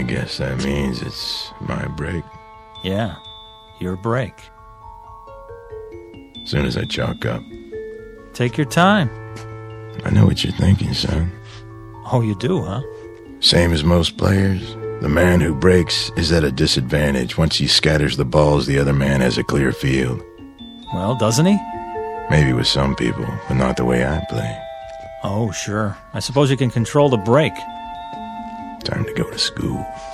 I guess that means it's my break. Yeah, your break. Soon as I chalk up. Take your time. I know what you're thinking, son. Oh, you do, huh? Same as most players. The man who breaks is at a disadvantage. Once he scatters the balls, the other man has a clear field. Well, doesn't he? Maybe with some people, but not the way I play. Oh, sure. I suppose you can control the break. Time to go to school.